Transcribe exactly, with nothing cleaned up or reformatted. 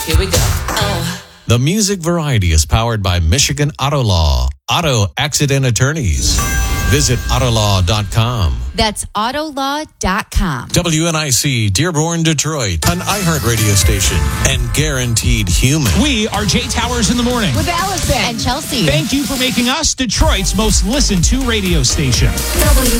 Here we go. Oh. The Music Variety is powered by Michigan Auto Law, Auto Accident Attorneys. Visit autolaw dot com. That's autolaw dot com. W N I C, Dearborn, Detroit, an iHeart radio station, and Guaranteed Human. We are Jay Towers in the morning. With Allison and Chelsea. Thank you for making us Detroit's most listened to radio station. W